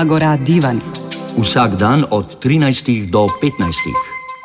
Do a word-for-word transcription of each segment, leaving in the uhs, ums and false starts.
Agora Divan. Vsak dan od trinajstih do petnajstih.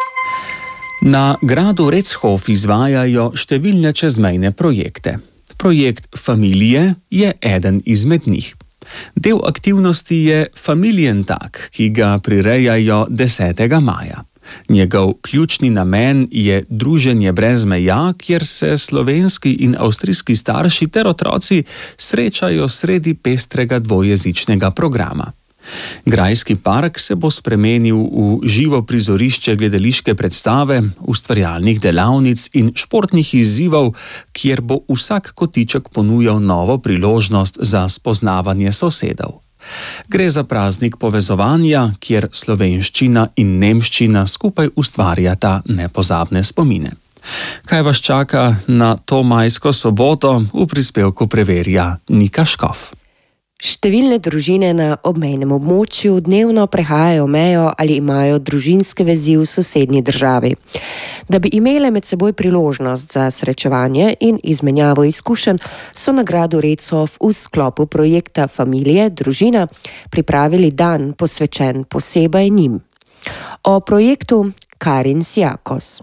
Na gradu Rechof izvajajo številne čezmejne projekte. Projekt Familije je eden izmed njih. Del aktivnosti je Familientag, ki ga prirejajo desetega maja. Njegov ključni namen je druženje brez meja, kjer se slovenski in avstrijski starši ter otroci srečajo sredi pestrega dvojezičnega programa. Grajski park se bo spremenil v živo prizorišče gledališke predstave, ustvarjalnih delavnic in športnih izzivov, kjer bo vsak kotiček ponujal novo priložnost za spoznavanje sosedov. Gre za praznik povezovanja, kjer slovenščina in nemščina skupaj ustvarjata nepozabne spomine. Kaj vas čaka na to majsko soboto, v prispevku preverja Nika Škof. Številne družine na obmejnem območju dnevno prehajajo mejo ali imajo družinske vezi v sosednji državi. Da bi imele med seboj priložnost za srečevanje in izmenjavo izkušenj, so na gradu Rechof v sklopu projekta Familije, družina pripravili dan posvečen posebej njim. O projektu Karin Siakos.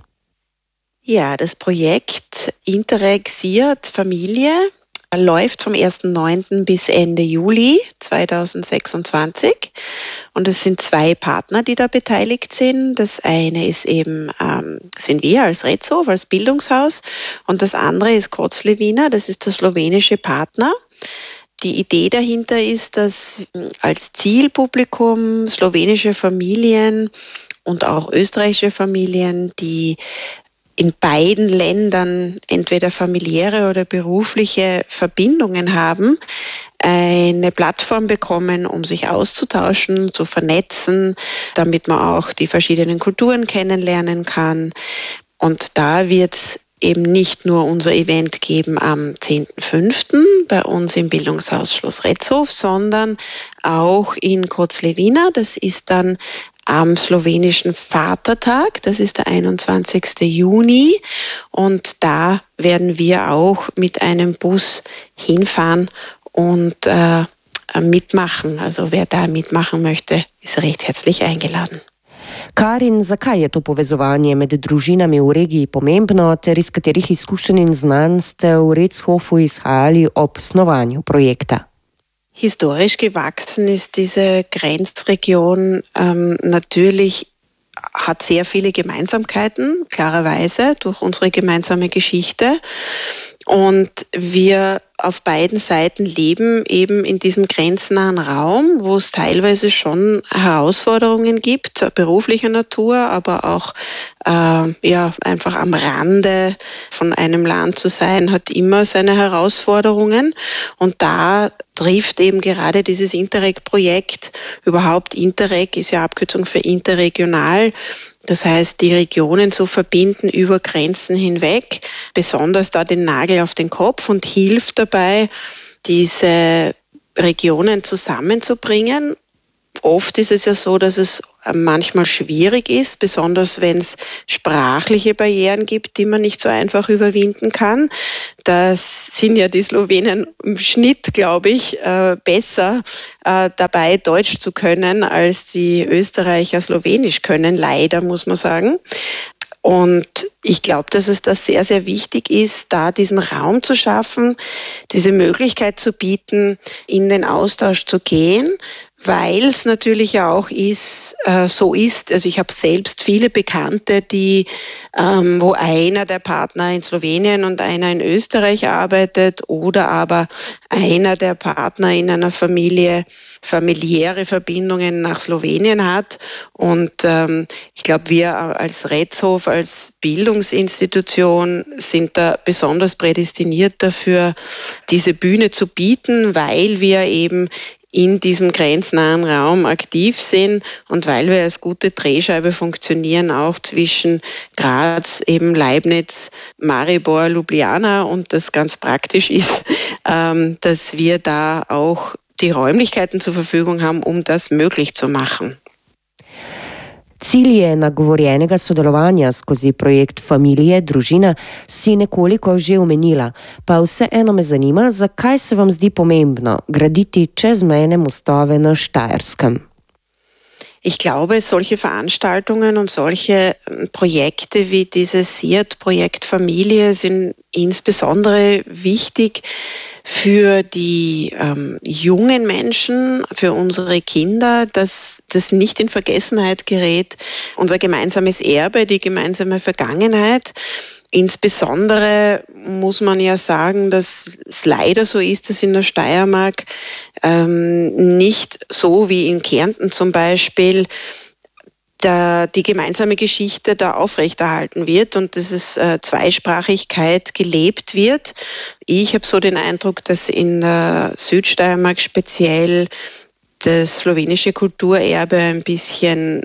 Ja, das Projekt Interreg Siert Familie läuft vom ersten neunten bis Ende Juli zweitausendsechsundzwanzig und es sind zwei Partner, die da beteiligt sind. Das eine ist eben, ähm, sind wir als Rechof, als Bildungshaus und das andere ist Kotzlewina, das ist der slowenische Partner. Die Idee dahinter ist, dass als Zielpublikum slowenische Familien und auch österreichische Familien, die in beiden Ländern entweder familiäre oder berufliche Verbindungen haben, eine Plattform bekommen, um sich auszutauschen, zu vernetzen, damit man auch die verschiedenen Kulturen kennenlernen kann. Und da wird es eben nicht nur unser Event geben am zehnten fünften bei uns im Bildungshaus Schloss Rechof, sondern auch in Kotzlewina. Das ist dann am slowenischen Vatertag, das ist der einundzwanzigsten Juni und da werden wir auch mit einem Bus hinfahren und äh, mitmachen. Also wer da mitmachen möchte, ist recht herzlich eingeladen. Karin, zakaj je to povezovanje med družinami v regiji pomembno, ter iz katerih izkušenj in znanj ste v Rechofu izhajali ob snovanju projekta? Historisch gewachsen ist diese Grenzregion ähm, natürlich, hat sehr viele Gemeinsamkeiten, klarerweise durch unsere gemeinsame Geschichte. Und wir auf beiden Seiten leben eben in diesem grenznahen Raum, wo es teilweise schon Herausforderungen gibt, beruflicher Natur, aber auch äh, ja, einfach am Rande von einem Land zu sein, hat immer seine Herausforderungen. Und da trifft eben gerade dieses Interreg-Projekt, überhaupt Interreg ist ja Abkürzung für interregional, das heißt, die Regionen zu verbinden über Grenzen hinweg, besonders da den Nagel auf den Kopf und hilft dabei, diese Regionen zusammenzubringen. Oft ist es ja so, dass es manchmal schwierig ist, besonders wenn es sprachliche Barrieren gibt, die man nicht so einfach überwinden kann. Da sind ja die Slowenen im Schnitt, glaube ich, besser dabei, Deutsch zu können, als die Österreicher Slowenisch können, leider, muss man sagen. Und ich glaube, dass es da sehr, sehr wichtig ist, da diesen Raum zu schaffen, diese Möglichkeit zu bieten, in den Austausch zu gehen, weil es natürlich ja auch ist, äh, so ist, also ich habe selbst viele Bekannte, die, ähm, wo einer der Partner in Slowenien und einer in Österreich arbeitet oder aber einer der Partner in einer Familie familiäre Verbindungen nach Slowenien hat. Und ähm, ich glaube, wir als Rechof, als Bildungsinstitution sind da besonders prädestiniert dafür, diese Bühne zu bieten, weil wir eben in diesem grenznahen Raum aktiv sind und weil wir als gute Drehscheibe funktionieren, auch zwischen Graz, eben Leibniz, Maribor, Ljubljana und das ganz praktisch ist, ähm, dass wir da auch die Räumlichkeiten zur Verfügung haben, um das möglich zu machen. Cilje nagovorjenega sodelovanja skozi projekt Familije, družina si nekoliko že omenila, pa vseeno me zanima, zakaj se vam zdi pomembno graditi čezmejne mostove na Štajerskem. Ich glaube, solche Veranstaltungen und solche Projekte wie dieses S I A D-Projekt Familie sind insbesondere wichtig für die ähm, jungen Menschen, für unsere Kinder, dass das nicht in Vergessenheit gerät, unser gemeinsames Erbe, die gemeinsame Vergangenheit. Insbesondere muss man ja sagen, dass es leider so ist, dass in der Steiermark ähm, nicht so wie in Kärnten zum Beispiel der, die gemeinsame Geschichte da aufrechterhalten wird und dass es äh, Zweisprachigkeit gelebt wird. Ich habe so den Eindruck, dass in der Südsteiermark speziell das slowenische Kulturerbe ein bisschen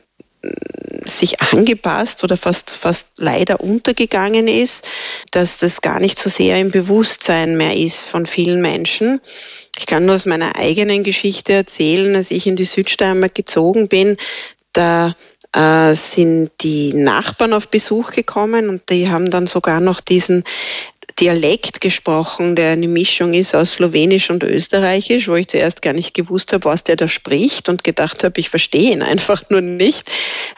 sich angepasst oder fast, fast leider untergegangen ist, dass das gar nicht so sehr im Bewusstsein mehr ist von vielen Menschen. Ich kann nur aus meiner eigenen Geschichte erzählen, als ich in die Südsteiermark gezogen bin, da äh, sind die Nachbarn auf Besuch gekommen und die haben dann sogar noch diesen Dialekt gesprochen, der eine Mischung ist aus Slowenisch und Österreichisch, wo ich zuerst gar nicht gewusst habe, was der da spricht und gedacht habe, ich verstehe ihn einfach nur nicht.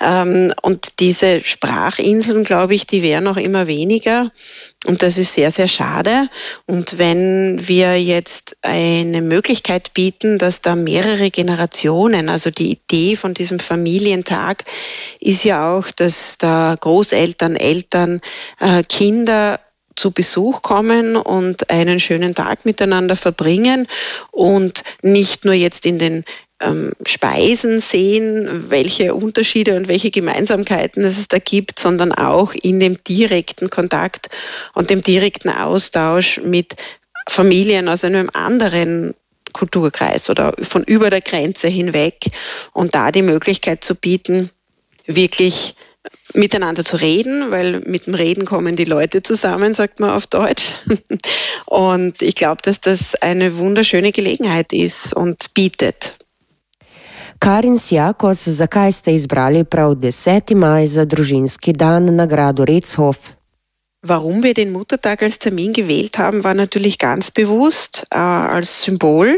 Und diese Sprachinseln, glaube ich, die werden auch immer weniger. Und das ist sehr, sehr schade. Und wenn wir jetzt eine Möglichkeit bieten, dass da mehrere Generationen, also die Idee von diesem Familientag ist ja auch, dass da Großeltern, Eltern, Kinder zu Besuch kommen und einen schönen Tag miteinander verbringen und nicht nur jetzt in den ähm, Speisen sehen, welche Unterschiede und welche Gemeinsamkeiten es da gibt, sondern auch in dem direkten Kontakt und dem direkten Austausch mit Familien aus einem anderen Kulturkreis oder von über der Grenze hinweg und da die Möglichkeit zu bieten, wirklich miteinander zu reden, weil mit dem Reden kommen die Leute zusammen, sagt man auf Deutsch. Und ich glaube, dass das eine wunderschöne Gelegenheit ist und bietet. Karin Sjakos, zakaj ste izbrali prav deseti maj za družinski dan na gradu Rechof? Warum wir den Muttertag als Termin gewählt haben, war natürlich ganz bewusst äh, als Symbol.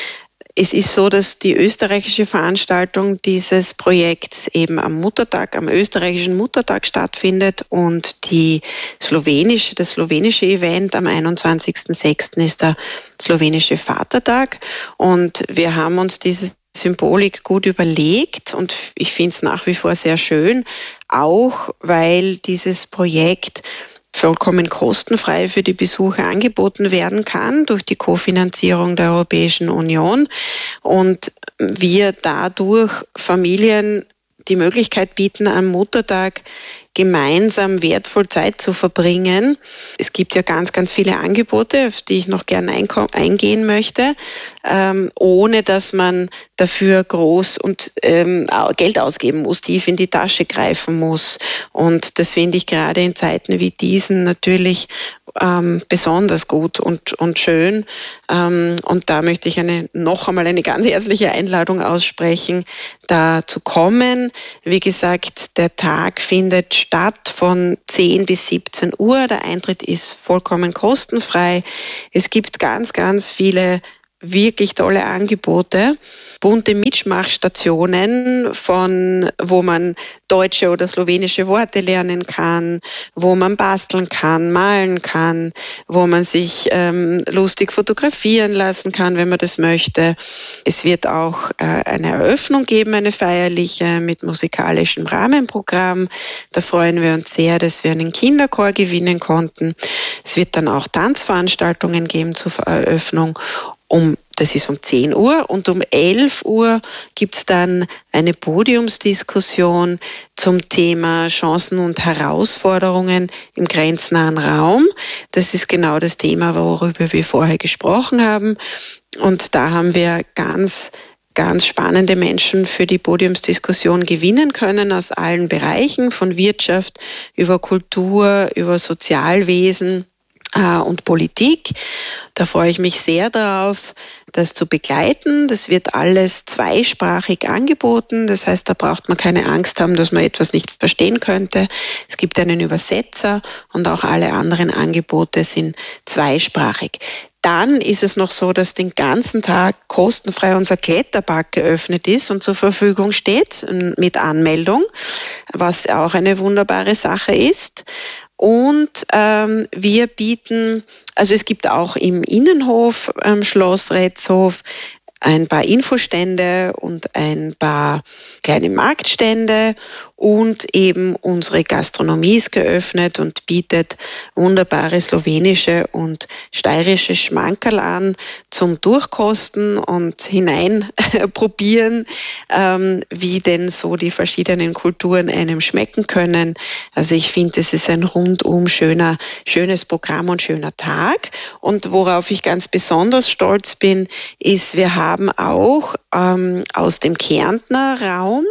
Es ist so, dass die österreichische Veranstaltung dieses Projekts eben am Muttertag, am österreichischen Muttertag stattfindet und die slowenische, das slowenische Event am einundzwanzigsten sechsten ist der slowenische Vatertag und wir haben uns diese Symbolik gut überlegt und ich finde es nach wie vor sehr schön, auch weil dieses Projekt vollkommen kostenfrei für die Besucher angeboten werden kann durch die Kofinanzierung der Europäischen Union und wir dadurch Familien die Möglichkeit bieten, am Muttertag gemeinsam wertvoll Zeit zu verbringen. Es gibt ja ganz, ganz viele Angebote, auf die ich noch gerne eingehen möchte, ähm, ohne dass man dafür groß und ähm, Geld ausgeben muss, tief in die Tasche greifen muss. Und das finde ich gerade in Zeiten wie diesen natürlich ähm, besonders gut und, und schön. Ähm, und da möchte ich eine, noch einmal eine ganz herzliche Einladung aussprechen, da zu kommen. Wie gesagt, der Tag findet statt von zehn bis siebzehn Uhr. Der Eintritt ist vollkommen kostenfrei. Es gibt ganz, ganz viele wirklich tolle Angebote, bunte Mitmachstationen, von wo man deutsche oder slowenische Worte lernen kann, wo man basteln kann, malen kann, wo man sich ähm, lustig fotografieren lassen kann, wenn man das möchte. Es wird auch äh, eine Eröffnung geben, eine feierliche mit musikalischem Rahmenprogramm. Da freuen wir uns sehr, dass wir einen Kinderchor gewinnen konnten. Es wird dann auch Tanzveranstaltungen geben zur Eröffnung. Um, das ist um zehn Uhr und um elf Uhr gibt es dann eine Podiumsdiskussion zum Thema Chancen und Herausforderungen im grenznahen Raum. Das ist genau das Thema, worüber wir vorher gesprochen haben. Und da haben wir ganz, ganz spannende Menschen für die Podiumsdiskussion gewinnen können aus allen Bereichen, von Wirtschaft über Kultur, über Sozialwesen. und Politik. Da freue ich mich sehr darauf, das zu begleiten. Das wird alles zweisprachig angeboten. Das heißt, da braucht man keine Angst haben, dass man etwas nicht verstehen könnte. Es gibt einen Übersetzer und auch alle anderen Angebote sind zweisprachig. Dann ist es noch so, dass den ganzen Tag kostenfrei unser Kletterpark geöffnet ist und zur Verfügung steht mit Anmeldung, was auch eine wunderbare Sache ist. Und ähm, wir bieten, also es gibt auch im Innenhof ähm, Schloss Retzhof ein paar Infostände und ein paar kleine Marktstände und eben unsere Gastronomie ist geöffnet und bietet wunderbare slowenische und steirische Schmankerl an zum Durchkosten und hineinprobieren, ähm, wie denn so die verschiedenen Kulturen einem schmecken können. Also ich finde, es ist ein rundum schöner, schönes Programm und schöner Tag. Und worauf ich ganz besonders stolz bin, ist, wir haben auch ähm, aus dem Kärntner Raum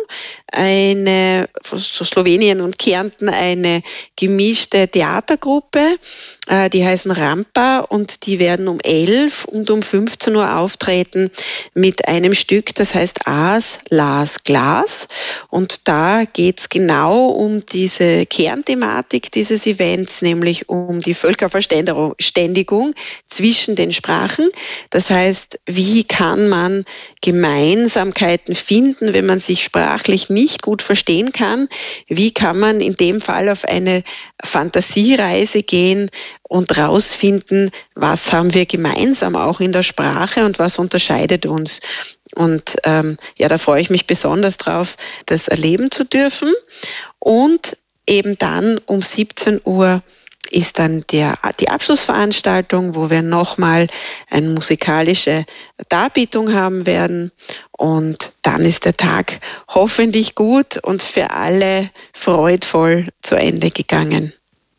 eine, so Slowenien und Kärnten, eine gemischte Theatergruppe, äh, die heißen Rampa und die werden um elf und um fünfzehn Uhr auftreten mit einem Stück, das heißt Aas, Las, Glas. Und da geht's genau um diese Kernthematik dieses Events, nämlich um die Völkerverständigung zwischen den Sprachen. Das heißt, wie kann man Gemeinsamkeiten finden, wenn man sich sprachlich nicht gut verstehen kann? Wie kann man in dem Fall auf eine Fantasiereise gehen und rausfinden, was haben wir gemeinsam auch in der Sprache und was unterscheidet uns? Und ähm, ja, da freue ich mich besonders drauf, das erleben zu dürfen. Und eben dann um siebzehn Uhr ist dann der, die Abschlussveranstaltung, wo wir nochmal eine musikalische Darbietung haben werden. Und dann ist der Tag hoffentlich gut und für alle freudvoll zu Ende gegangen.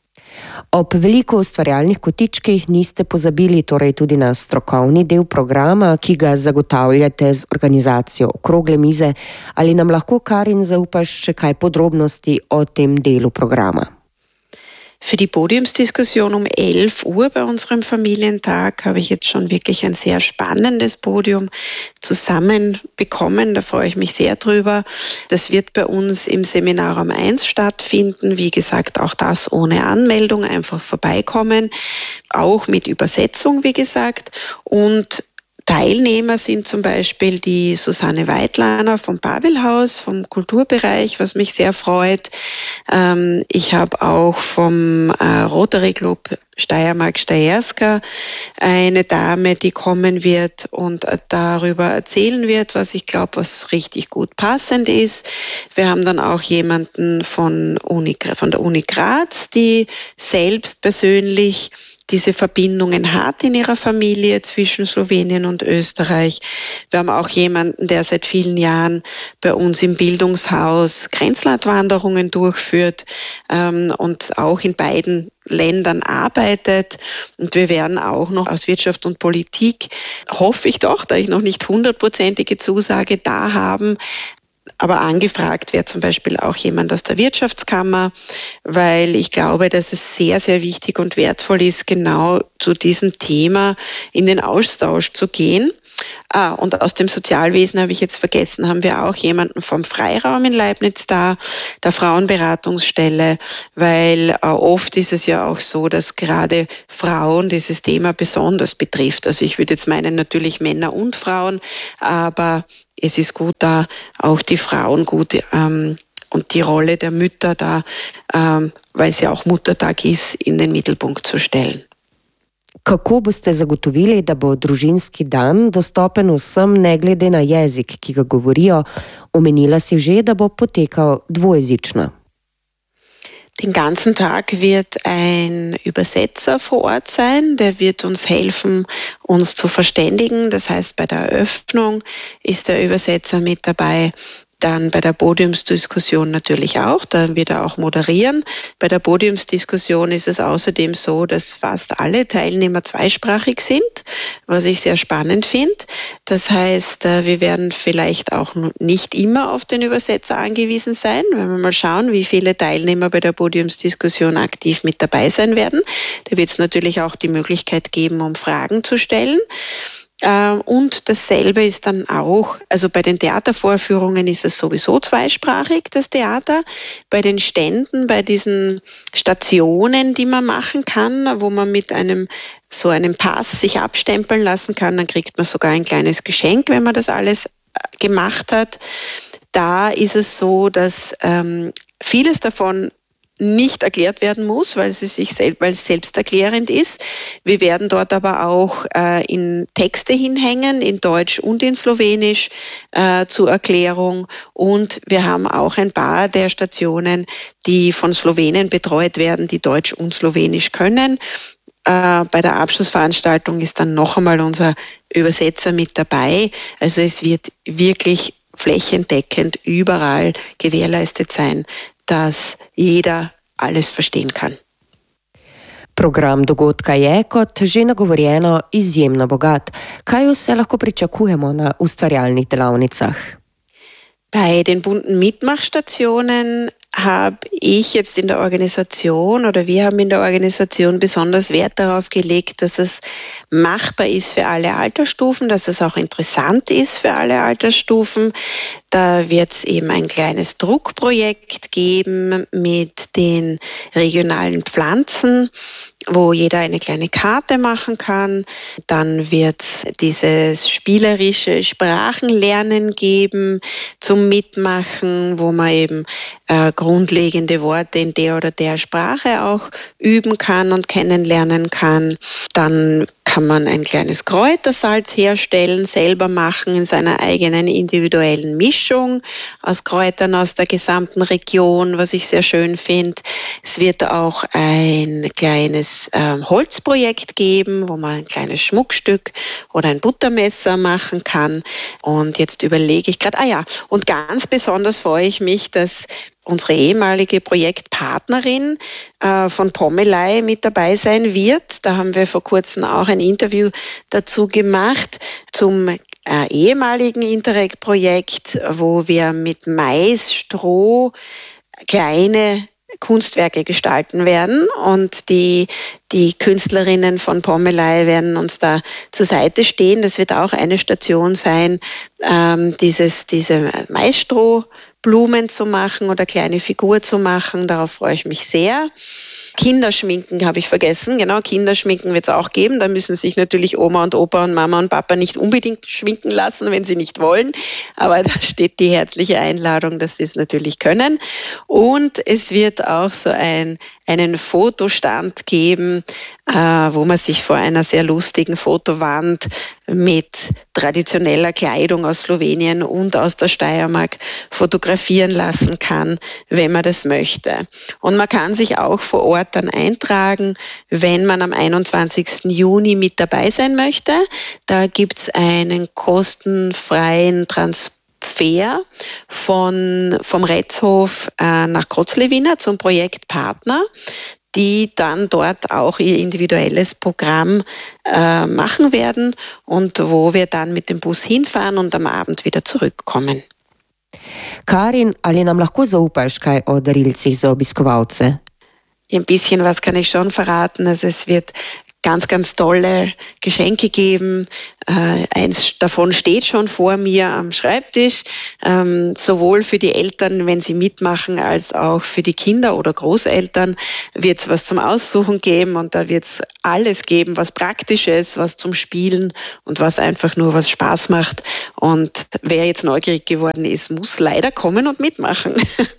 Ob veliko ustvarjalnih kotičkih niste pozabili torej tudi na strokovni del programa, ki ga zagotavljate z organizacijo okrogle mize, ali nam lahko, Karin, zaupaš še kaj podrobnosti o tem delu programa? Für die Podiumsdiskussion um elf Uhr bei unserem Familientag habe ich jetzt schon wirklich ein sehr spannendes Podium zusammenbekommen. Da freue ich mich sehr drüber. Das wird bei uns im Seminarraum eins stattfinden. Wie gesagt, auch das ohne Anmeldung, einfach vorbeikommen. Auch mit Übersetzung, wie gesagt. Und Teilnehmer sind zum Beispiel die Susanne Weidlaner vom Babelhaus, vom Kulturbereich, was mich sehr freut. Ähm, ich habe auch vom äh, Rotary Club Steiermark-Steierska eine Dame, die kommen wird und äh, darüber erzählen wird, was ich glaube, was richtig gut passend ist. Wir haben dann auch jemanden von, Uni, von der Uni Graz, die selbst persönlich diese Verbindungen hat in ihrer Familie zwischen Slowenien und Österreich. Wir haben auch jemanden, der seit vielen Jahren bei uns im Bildungshaus Grenzlandwanderungen durchführt ähm, und auch in beiden Ländern arbeitet. Und wir werden auch noch aus Wirtschaft und Politik, hoffe ich doch, da ich noch nicht hundertprozentige Zusage da haben, aber angefragt wäre zum Beispiel auch jemand aus der Wirtschaftskammer, weil ich glaube, dass es sehr, sehr wichtig und wertvoll ist, genau zu diesem Thema in den Austausch zu gehen. Ah, und aus dem Sozialwesen habe ich jetzt vergessen, haben wir auch jemanden vom Freiraum in Leibniz da, der Frauenberatungsstelle, weil äh, oft ist es ja auch so, dass gerade Frauen dieses Thema besonders betrifft. Also ich würde jetzt meinen, natürlich Männer und Frauen, aber es ist gut, da auch die Frauen gut ähm, und die Rolle der Mütter da, ähm, weil es ja auch Muttertag ist, in den Mittelpunkt zu stellen. Kako boste zagotovili, da bo družinski dan dostopen vsem, ne glede na jezik, ki ga govorijo? Omenila si že, da bo potekal dvojezično. Den ganzen Tag wird ein Übersetzer vor Ort sein, der wird uns helfen, uns zu verständigen. Das heißt, bei der Eröffnung ist der Übersetzer mit dabei. Dann bei der Podiumsdiskussion natürlich auch, da wird er auch moderieren. Bei der Podiumsdiskussion ist es außerdem so, dass fast alle Teilnehmer zweisprachig sind, was ich sehr spannend finde. Das heißt, wir werden vielleicht auch nicht immer auf den Übersetzer angewiesen sein, wenn wir mal schauen, wie viele Teilnehmer bei der Podiumsdiskussion aktiv mit dabei sein werden. Da wird es natürlich auch die Möglichkeit geben, um Fragen zu stellen. Und dasselbe ist dann auch, also bei den Theatervorführungen ist es sowieso zweisprachig, das Theater. Bei den Ständen, bei diesen Stationen, die man machen kann, wo man mit einem so einem Pass sich abstempeln lassen kann, dann kriegt man sogar ein kleines Geschenk, wenn man das alles gemacht hat. Da ist es so, dass ähm, vieles davon nicht erklärt werden muss, weil es sich selbst, weil es selbsterklärend ist. Wir werden dort aber auch äh, in Texte hinhängen, in Deutsch und in Slowenisch äh, zur Erklärung. Und wir haben auch ein paar der Stationen, die von Slowenen betreut werden, die Deutsch und Slowenisch können. Äh, bei der Abschlussveranstaltung ist dann noch einmal unser Übersetzer mit dabei. Also es wird wirklich flächendeckend überall gewährleistet sein, dass jeder alles verstehen kann. Program dogodka je, kot že nagovorjeno, izjemno bogat. Kaj vse lahko pričakujemo na ustvarjalnih delavnicah? Bei den bunten Mitmachstationen habe ich jetzt in der Organisation oder wir haben in der Organisation besonders Wert darauf gelegt, dass es machbar ist für alle Altersstufen, dass es auch interessant ist für alle Altersstufen. Da wird es eben ein kleines Druckprojekt geben mit den regionalen Pflanzen, wo jeder eine kleine Karte machen kann. Dann wird es dieses spielerische Sprachenlernen geben zum Mitmachen, wo man eben äh, grundlegende Worte in der oder der Sprache auch üben kann und kennenlernen kann. Dann kann man ein kleines Kräutersalz herstellen, selber machen in seiner eigenen individuellen Mischung aus Kräutern aus der gesamten Region, was ich sehr schön finde. Es wird auch ein kleines äh, Holzprojekt geben, wo man ein kleines Schmuckstück oder ein Buttermesser machen kann. Und jetzt überlege ich gerade, ah ja, und ganz besonders freue ich mich, dass unsere ehemalige Projektpartnerin äh, von Pommelei mit dabei sein wird. Da haben wir vor kurzem auch ein Interview dazu gemacht zum äh, ehemaligen Interreg-Projekt, wo wir mit Mais, Stroh kleine Kunstwerke gestalten werden und die, die Künstlerinnen von Pommelei werden uns da zur Seite stehen. Das wird auch eine Station sein, ähm, dieses, diese Maisstrohblumen zu machen oder kleine Figur zu machen. Darauf freue ich mich sehr. Kinderschminken habe ich vergessen. Genau, Kinderschminken wird es auch geben. Da müssen sich natürlich Oma und Opa und Mama und Papa nicht unbedingt schminken lassen, wenn sie nicht wollen. Aber da steht die herzliche Einladung, dass sie es natürlich können. Und es wird auch so ein, einen Fotostand geben, äh, wo man sich vor einer sehr lustigen Fotowand mit traditioneller Kleidung aus Slowenien und aus der Steiermark fotografieren lassen kann, wenn man das möchte. Und man kann sich auch vor Ort dann eintragen, wenn man am einundzwanzigsten Juni mit dabei sein möchte. Da gibt es einen kostenfreien Transfer von, vom Retzhof äh, nach Krotzlewina zum Projektpartner, die dann dort auch ihr individuelles Programm äh, machen werden und wo wir dann mit dem Bus hinfahren und am Abend wieder zurückkommen. Karin, ali nam lahko zaupaš kaj o darilcih za obiskovalce? Ein bisschen was kann ich schon verraten. Also es wird ganz, ganz tolle Geschenke geben. Äh, eins davon steht schon vor mir am Schreibtisch, ähm, sowohl für die Eltern, wenn sie mitmachen, als auch für die Kinder oder Großeltern wird es was zum Aussuchen geben und da wird es alles geben, was praktisch ist, was zum Spielen und was einfach nur was Spaß macht. Und wer jetzt neugierig geworden ist, muss leider kommen und mitmachen.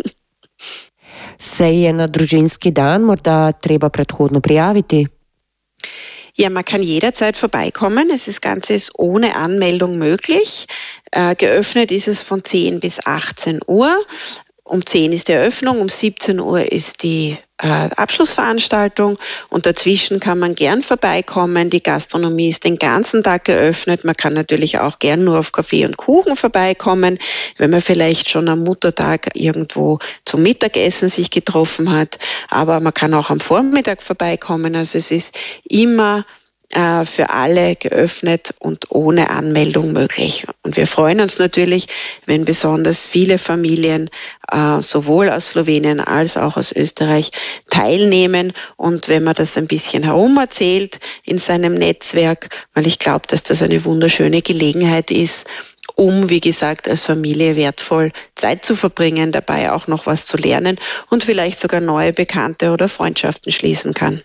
Se je na družinski dan morda treba predhodno prijaviti? Ja, man kann jederzeit vorbeikommen. Es ist Ganzes ohne Anmeldung möglich. Äh, geöffnet ist es von zehn bis achtzehn Uhr. Um zehn ist die Eröffnung, um siebzehn Uhr ist die äh, Abschlussveranstaltung und dazwischen kann man gern vorbeikommen. Die Gastronomie ist den ganzen Tag geöffnet. Man kann natürlich auch gern nur auf Kaffee und Kuchen vorbeikommen, wenn man vielleicht schon am Muttertag irgendwo zum Mittagessen sich getroffen hat. Aber man kann auch am Vormittag vorbeikommen. Also es ist immer für alle geöffnet und ohne Anmeldung möglich. Und wir freuen uns natürlich, wenn besonders viele Familien äh, sowohl aus Slowenien als auch aus Österreich teilnehmen und wenn man das ein bisschen herum erzählt in seinem Netzwerk, weil ich glaube, dass das eine wunderschöne Gelegenheit ist, um, wie gesagt, als Familie wertvoll Zeit zu verbringen, dabei auch noch was zu lernen und vielleicht sogar neue Bekannte oder Freundschaften schließen kann.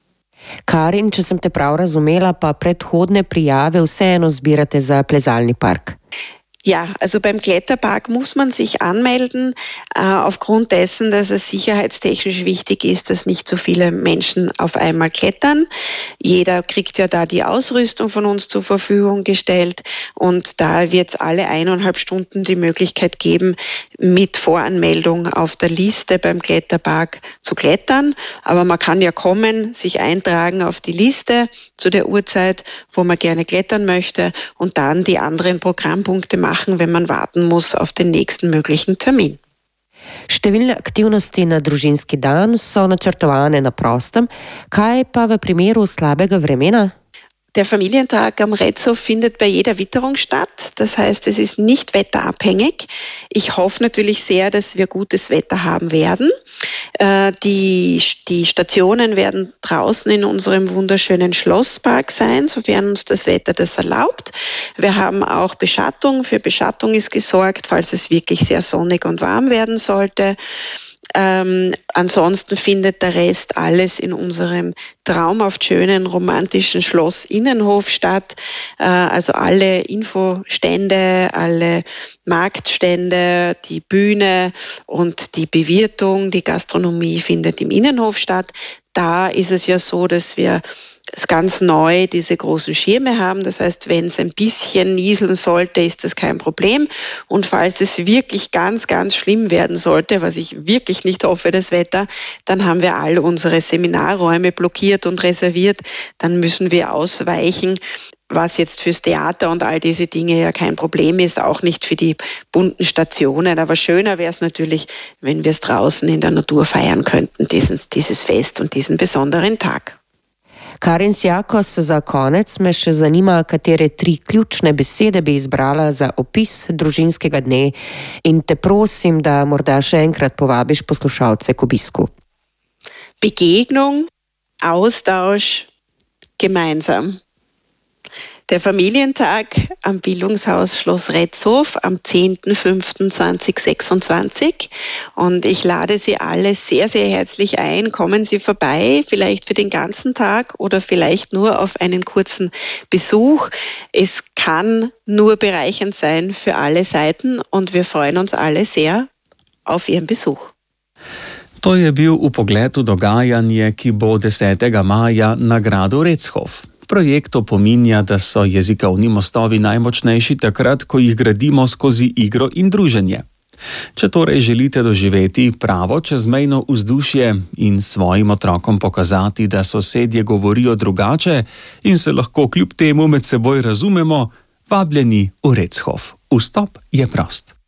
Karin, če sem te prav razumela, pa predhodne prijave vseeno zbirate za plezalni park. Ja, also beim Kletterpark muss man sich anmelden, äh, aufgrund dessen, dass es sicherheitstechnisch wichtig ist, dass nicht so viele Menschen auf einmal klettern. Jeder kriegt ja da die Ausrüstung von uns zur Verfügung gestellt und da wird es alle eineinhalb Stunden die Möglichkeit geben, mit Voranmeldung auf der Liste beim Kletterpark zu klettern. Aber man kann ja kommen, sich eintragen auf die Liste zu der Uhrzeit, wo man gerne klettern möchte und dann die anderen Programmpunkte machen. machen, wenn man warten muss auf den nächsten möglichen Termin. Številne aktivnosti na družinski dan so načrtovane na prostem. Kaj pa v primeru slabega vremena? Der Familientag am Retzhof findet bei jeder Witterung statt. Das heißt, es ist nicht wetterabhängig. Ich hoffe natürlich sehr, dass wir gutes Wetter haben werden. Äh, die, die Stationen werden draußen in unserem wunderschönen Schlosspark sein, sofern uns das Wetter das erlaubt. Wir haben auch Beschattung. Für Beschattung ist gesorgt, falls es wirklich sehr sonnig und warm werden sollte. Ähm, ansonsten findet der Rest alles in unserem traumhaft schönen romantischen Schloss Innenhof statt. Äh, also alle Infostände, alle Marktstände, die Bühne und die Bewirtung, die Gastronomie findet im Innenhof statt. Da ist es ja so, dass wir es ganz neu diese großen Schirme haben. Das heißt, wenn es ein bisschen nieseln sollte, ist das kein Problem. Und falls es wirklich ganz, ganz schlimm werden sollte, was ich wirklich nicht hoffe, das Wetter, dann haben wir all unsere Seminarräume blockiert und reserviert. Dann müssen wir ausweichen, was jetzt fürs Theater und all diese Dinge ja kein Problem ist, auch nicht für die bunten Stationen. Aber schöner wäre es natürlich, wenn wir es draußen in der Natur feiern könnten, dieses, dieses Fest und diesen besonderen Tag. Karin Sjakos, za konec me še zanima, katere tri ključne besede bi izbrala za opis družinskega dne in te prosim, da morda še enkrat povabiš poslušalce k obisku. Begegnung, Austausch, gemeinsam. Der Familientag am Bildungshaus Schloss Retzhof am zehnten fünften zweitausendsechsundzwanzig und ich lade Sie alle sehr, sehr herzlich ein. Kommen Sie vorbei, vielleicht für den ganzen Tag oder vielleicht nur auf einen kurzen Besuch. Es kann nur bereichernd sein für alle Seiten und wir freuen uns alle sehr auf Ihren Besuch. To je bil vpogled v dogajanje, ki bo desetega maja na gradu Retzhof. Projekt opominja, da so jezikovni mostovi najmočnejši takrat, ko jih gradimo skozi igro in druženje. Če torej želite doživeti pravo čezmejno vzdušje in svojim otrokom pokazati, da sosedje govorijo drugače in se lahko kljub temu med seboj razumemo, vabljeni v Retzhof. Vstop je prost.